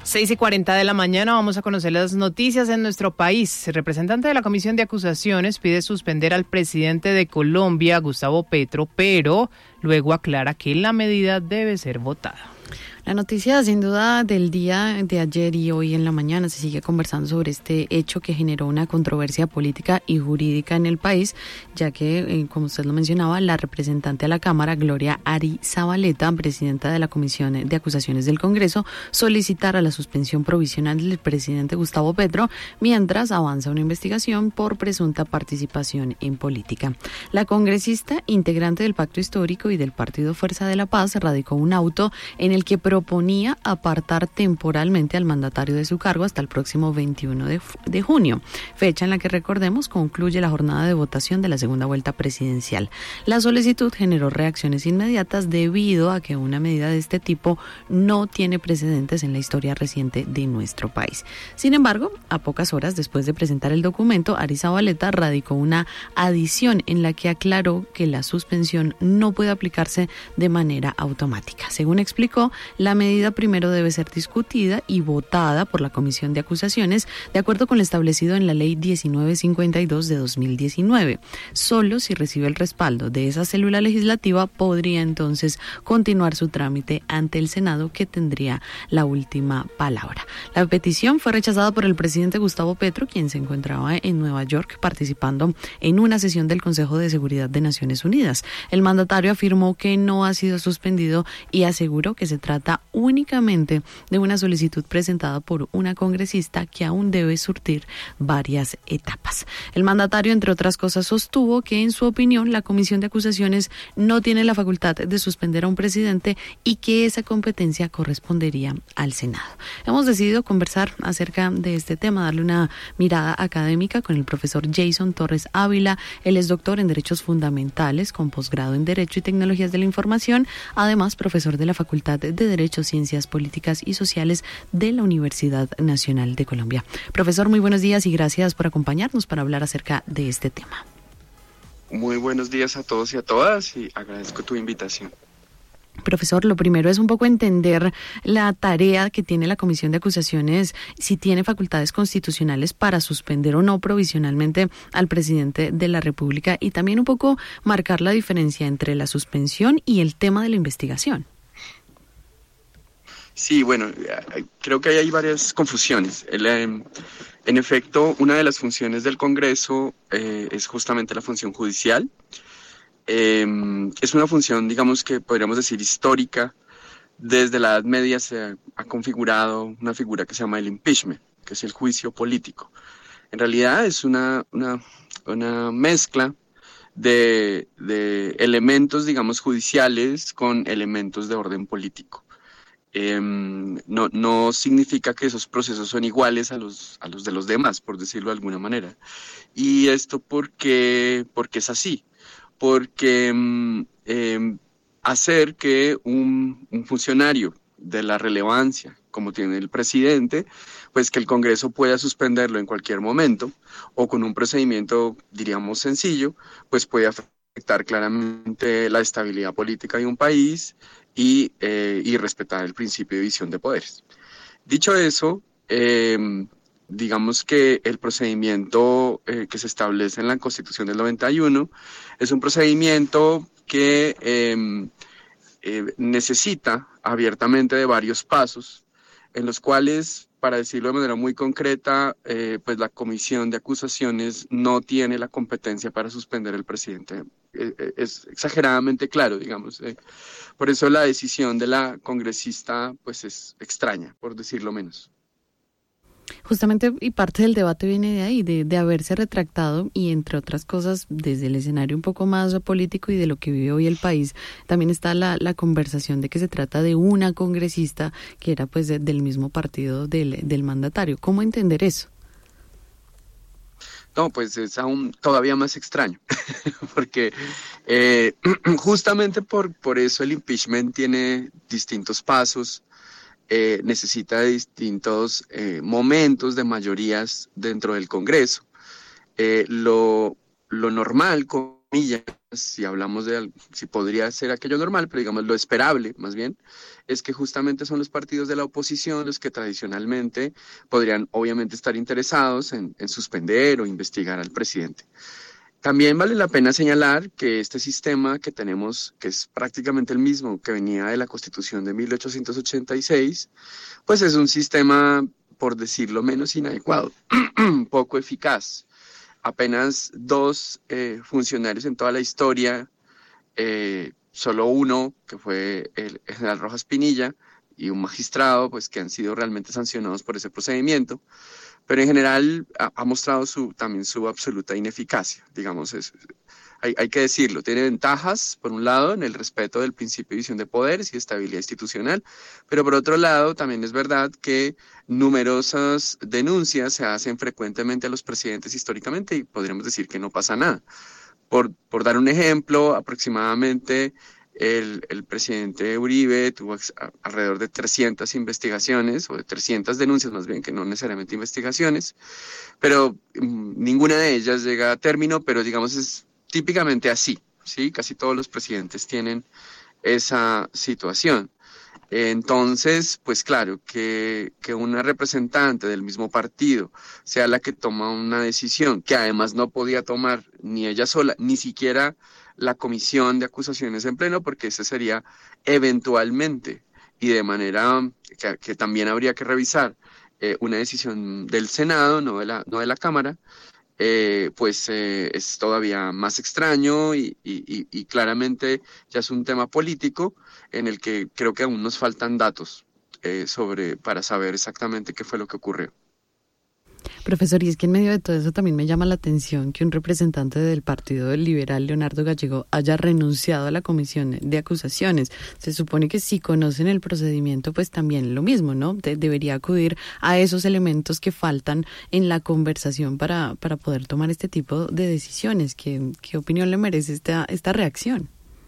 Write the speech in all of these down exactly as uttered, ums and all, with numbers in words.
seis y cuarenta de la mañana vamos a conocer las noticias en nuestro país. El representante de la Comisión de Acusaciones pide suspender al presidente de Colombia, Gustavo Petro, pero luego aclara que la medida debe ser votada. La noticia, sin duda, del día de ayer y hoy en la mañana se sigue conversando sobre este hecho que generó una controversia política y jurídica en el país, ya que, eh, como usted lo mencionaba, la representante a la Cámara, Gloria Ari Zabaleta, presidenta de la Comisión de Acusaciones del Congreso, solicitara la suspensión provisional del presidente Gustavo Petro mientras avanza una investigación por presunta participación en política. La congresista, integrante del Pacto Histórico y del Partido Fuerza de la Paz, radicó un auto en el que proponía apartar temporalmente al mandatario de su cargo hasta el próximo veintiuno de junio, fecha en la que, recordemos, concluye la jornada de votación de la segunda vuelta presidencial. La solicitud generó reacciones inmediatas debido a que una medida de este tipo no tiene precedentes en la historia reciente de nuestro país. Sin embargo, a pocas horas después de presentar el documento, Ari Zabaleta radicó una adición en la que aclaró que la suspensión no puede aplicarse de manera automática. Según explicó, la medida primero debe ser discutida y votada por la Comisión de Acusaciones de acuerdo con lo establecido en la Ley diecinueve cincuenta y dos de dos mil diecinueve. Solo si recibe el respaldo de esa célula legislativa podría entonces continuar su trámite ante el Senado, que tendría la última palabra. La petición fue rechazada por el presidente Gustavo Petro, quien se encontraba en Nueva York participando en una sesión del Consejo de Seguridad de Naciones Unidas. El mandatario afirmó que no ha sido suspendido y aseguró que se trata únicamente de una solicitud presentada por una congresista que aún debe surtir varias etapas. El mandatario, entre otras cosas, sostuvo que, en su opinión, la Comisión de Acusaciones no tiene la facultad de suspender a un presidente y que esa competencia correspondería al Senado. Hemos decidido conversar acerca de este tema, darle una mirada académica con el profesor Jason Torres Ávila. Él es doctor en Derechos Fundamentales con posgrado en Derecho y Tecnologías de la Información, además profesor de la Facultad de Derecho, Ciencias Políticas y Sociales de la Universidad Nacional de Colombia. Profesor, muy buenos días y gracias por acompañarnos para hablar acerca de este tema. Muy buenos días a todos y a todas y agradezco tu invitación. Profesor, lo primero es un poco entender la tarea que tiene la Comisión de Acusaciones, si tiene facultades constitucionales para suspender o no provisionalmente al presidente de la República, y también un poco marcar la diferencia entre la suspensión y el tema de la investigación. Sí, bueno, creo que ahí hay varias confusiones. El, eh, en efecto, una de las funciones del Congreso eh, es justamente la función judicial. Eh, es una función, digamos que podríamos decir, histórica. Desde la Edad Media se ha configurado una figura que se llama el impeachment, que es el juicio político. En realidad es una, una, una mezcla de, de elementos, digamos, judiciales con elementos de orden político. Eh, no, no significa que esos procesos son iguales a los, a los de los demás, por decirlo de alguna manera. Y esto porque, porque es así, porque eh, hacer que un, un funcionario de la relevancia, como tiene el presidente, pues que el Congreso pueda suspenderlo en cualquier momento, o con un procedimiento, diríamos, sencillo, pues puede afectar claramente la estabilidad política de un país, Y, eh, y respetar el principio de división de poderes. Dicho eso, eh, digamos que el procedimiento eh, que se establece en la Constitución del noventa y uno es un procedimiento que eh, eh, necesita abiertamente de varios pasos, en los cuales, para decirlo de manera muy concreta, eh, pues la Comisión de Acusaciones no tiene la competencia para suspender al presidente. Eh, eh, es exageradamente claro, digamos. Eh. Por eso la decisión de la congresista pues es extraña, por decirlo menos. Justamente, y parte del debate viene de ahí, de, de haberse retractado, y entre otras cosas, desde el escenario un poco más político y de lo que vive hoy el país, también está la, la conversación de que se trata de una congresista que era pues de, del mismo partido del, del mandatario. ¿Cómo entender eso? No, pues es aún todavía más extraño, porque eh, justamente por, por eso el impeachment tiene distintos pasos. Eh, necesita de distintos eh, momentos de mayorías dentro del Congreso. Eh, lo, lo normal con, comillas, si hablamos de si podría ser aquello normal, pero digamos lo esperable más bien, es que justamente son los partidos de la oposición los que tradicionalmente podrían obviamente estar interesados en, en suspender o investigar al presidente. También vale la pena señalar que este sistema que tenemos, que es prácticamente el mismo que venía de la Constitución de mil ochocientos ochenta y seis, pues es un sistema, por decirlo menos, inadecuado, poco eficaz. Apenas dos eh, funcionarios en toda la historia, eh, solo uno, que fue el general Rojas Pinilla, y un magistrado, pues que han sido realmente sancionados por ese procedimiento, pero en general ha, ha mostrado su, también su absoluta ineficacia, digamos, es, hay, hay que decirlo, tiene ventajas, por un lado, en el respeto del principio de división de poderes y estabilidad institucional, pero por otro lado, también es verdad que numerosas denuncias se hacen frecuentemente a los presidentes históricamente y podríamos decir que no pasa nada. Por, por dar un ejemplo, aproximadamente el, el presidente Uribe tuvo a, alrededor de trescientas investigaciones, o de trescientas denuncias más bien, que no necesariamente investigaciones, pero mmm, ninguna de ellas llega a término, pero digamos es típicamente así, ¿sí? Casi todos los presidentes tienen esa situación. Entonces, pues claro, que, que una representante del mismo partido sea la que toma una decisión que además no podía tomar ni ella sola, ni siquiera la comisión de acusaciones en pleno, porque ese sería eventualmente y de manera que, que también habría que revisar eh, una decisión del Senado, no de la, no de la Cámara, eh, pues eh, es todavía más extraño y, y, y claramente ya es un tema político en el que creo que aún nos faltan datos eh, sobre, para saber exactamente qué fue lo que ocurrió. Profesor, y es que en medio de todo eso también me llama la atención que un representante del Partido Liberal, Leonardo Gallego, haya renunciado a la comisión de acusaciones. Se supone que si conocen el procedimiento, pues también lo mismo, ¿no? De- debería acudir a esos elementos que faltan en la conversación para, para poder tomar este tipo de decisiones. ¿Qué, qué opinión le merece esta, esta reacción?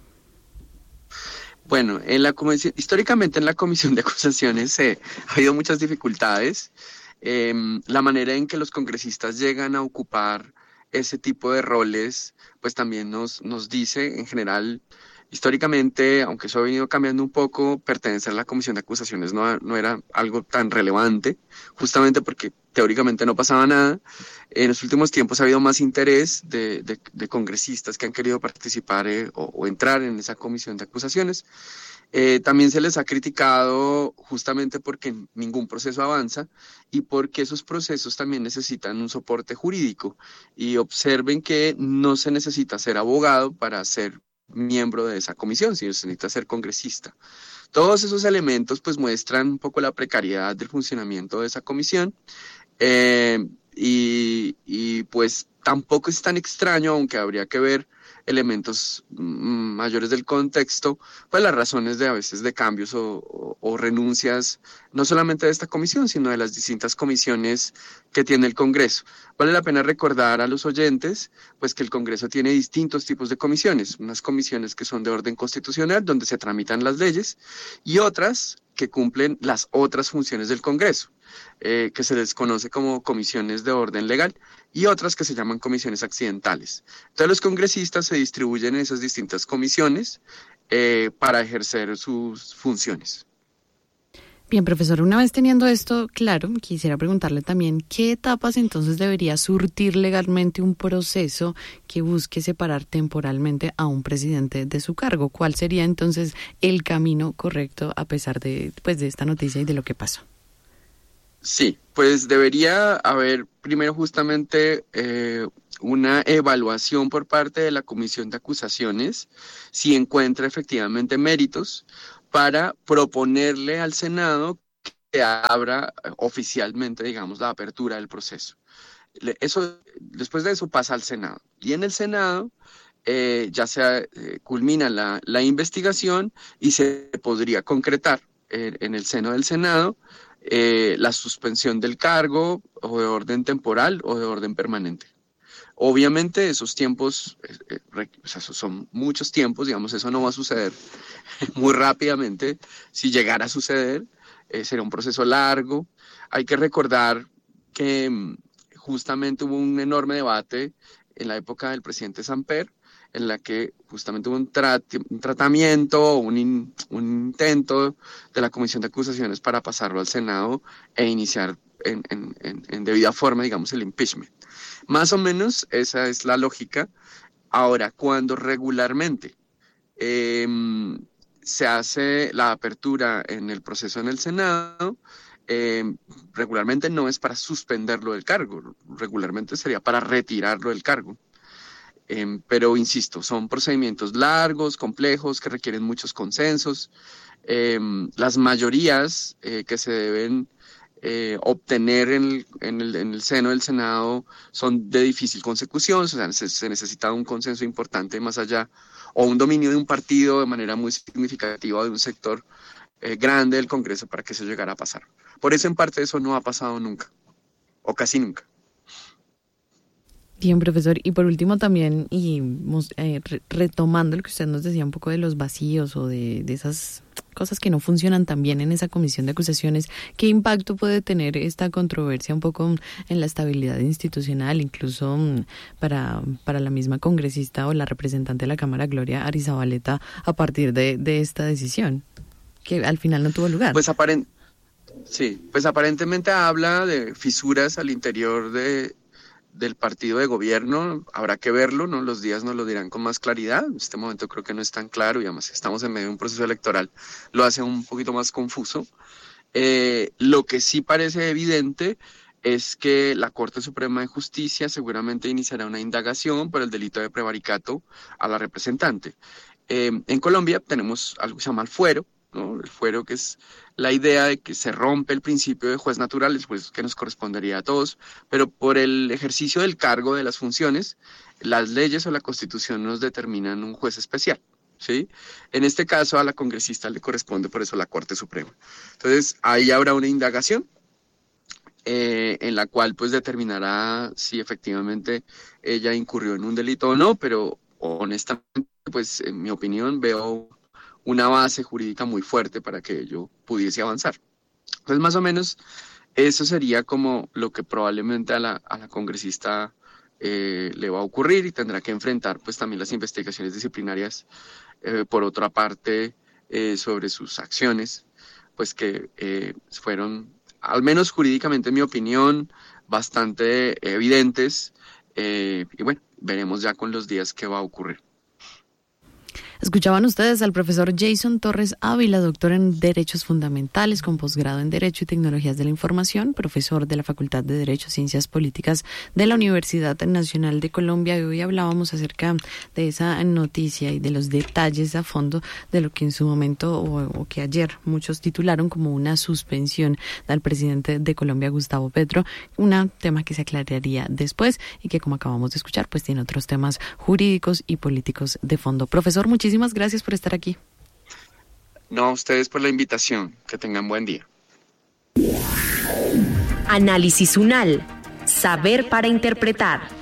Bueno, en la comisión, históricamente en la comisión de acusaciones eh, ha habido muchas dificultades. Eh, la manera en que los congresistas llegan a ocupar ese tipo de roles, pues también nos, nos dice, en general, históricamente, aunque eso ha venido cambiando un poco, pertenecer a la comisión de acusaciones no, no era algo tan relevante, justamente porque teóricamente no pasaba nada. En los últimos tiempos ha habido más interés de, de, de congresistas que han querido participar eh, o, o entrar en esa comisión de acusaciones. Eh, también se les ha criticado justamente porque ningún proceso avanza y porque esos procesos también necesitan un soporte jurídico. Y observen que no se necesita ser abogado para ser miembro de esa comisión, sino se necesita ser congresista. Todos esos elementos pues muestran un poco la precariedad del funcionamiento de esa comisión eh, y, y pues tampoco es tan extraño, aunque habría que ver elementos mm, mayores del contexto, pues las razones de a veces de cambios o, o, o renuncias, no solamente de esta comisión, sino de las distintas comisiones que tiene el Congreso. Vale la pena recordar a los oyentes, pues que el Congreso tiene distintos tipos de comisiones, unas comisiones que son de orden constitucional, donde se tramitan las leyes, y otras que cumplen las otras funciones del Congreso, eh, que se les conoce como comisiones de orden legal, y otras que se llaman comisiones accidentales. Entonces los congresistas se distribuyen en esas distintas comisiones eh, para ejercer sus funciones. Bien, profesor, una vez teniendo esto claro, quisiera preguntarle también qué etapas entonces debería surtir legalmente un proceso que busque separar temporalmente a un presidente de su cargo. ¿Cuál sería entonces el camino correcto a pesar de, pues, de esta noticia y de lo que pasó? Sí, pues debería haber primero justamente eh, una evaluación por parte de la Comisión de Acusaciones si encuentra efectivamente méritos para proponerle al Senado que abra oficialmente, digamos, la apertura del proceso. Le- Eso, después de eso pasa al Senado. Y en el Senado eh, ya se eh, culmina la, la investigación y se podría concretar eh, en el seno del Senado eh, la suspensión del cargo o de orden temporal o de orden permanente. Obviamente esos tiempos, eh, eh, re- o sea, esos son muchos tiempos, digamos, eso no va a suceder muy rápidamente. Si llegara a suceder, eh, será un proceso largo. Hay que recordar que mm, justamente hubo un enorme debate en la época del presidente Samper, en la que justamente hubo un, trat- un tratamiento, un, in- un intento de la Comisión de Acusaciones para pasarlo al Senado e iniciar en, en, en, en debida forma, digamos, el impeachment. Más o menos esa es la lógica. Ahora, cuando regularmente eh, se hace la apertura en el proceso en el Senado, eh, regularmente no es para suspenderlo del cargo, regularmente sería para retirarlo del cargo. Eh, pero insisto, son procedimientos largos, complejos, que requieren muchos consensos. Eh, las mayorías eh, que se deben eh, obtener en el, en, el, en el seno del Senado son de difícil consecución, o sea, se, se necesita un consenso importante más allá, o un dominio de un partido de manera muy significativa de un sector eh, grande del Congreso para que eso llegara a pasar. Por eso en parte eso no ha pasado nunca, o casi nunca. Bien, profesor. Y por último también, y eh, retomando lo que usted nos decía un poco de los vacíos o de, de esas cosas que no funcionan tan bien en esa comisión de acusaciones, ¿qué impacto puede tener esta controversia un poco en la estabilidad institucional, incluso para, para la misma congresista o la representante de la Cámara, Gloria Arizabaleta, a partir de, de esta decisión, que al final no tuvo lugar? Pues aparent sí, pues aparentemente habla de fisuras al interior de del partido de gobierno. Habrá que verlo, ¿no? Los días nos lo dirán con más claridad. En este momento creo que no es tan claro y además estamos en medio de un proceso electoral, lo hace un poquito más confuso. Eh, lo que sí parece evidente es que la Corte Suprema de Justicia seguramente iniciará una indagación por el delito de prevaricato a la representante. Eh, en Colombia tenemos algo que se llama el fuero, ¿no? El fuero, que es la idea de que se rompe el principio de juez natural, el juez que nos correspondería a todos, pero por el ejercicio del cargo, de las funciones, las leyes o la Constitución nos determinan un juez especial, ¿sí? En este caso a la congresista le corresponde por eso la Corte Suprema. Entonces ahí habrá una indagación eh, en la cual pues determinará si efectivamente ella incurrió en un delito o no, pero honestamente pues en mi opinión veo una base jurídica muy fuerte para que ello pudiese avanzar. Entonces, más o menos, eso sería como lo que probablemente a la, a la congresista eh, le va a ocurrir, y tendrá que enfrentar pues también las investigaciones disciplinarias, eh, por otra parte, eh, sobre sus acciones, pues que eh, fueron, al menos jurídicamente en mi opinión, bastante evidentes, eh, y bueno, veremos ya con los días qué va a ocurrir. Escuchaban ustedes al profesor Jason Torres Ávila, doctor en Derechos Fundamentales, con posgrado en Derecho y Tecnologías de la Información, profesor de la Facultad de Derecho y Ciencias Políticas de la Universidad Nacional de Colombia. Y hoy hablábamos acerca de esa noticia y de los detalles a fondo de lo que en su momento, o, o que ayer muchos titularon como una suspensión del presidente de Colombia, Gustavo Petro, un tema que se aclararía después y que, como acabamos de escuchar, pues tiene otros temas jurídicos y políticos de fondo. Profesor, muchísimas Muchísimas gracias por estar aquí. No, a ustedes por la invitación. Que tengan buen día. Análisis UNAL. Saber para interpretar.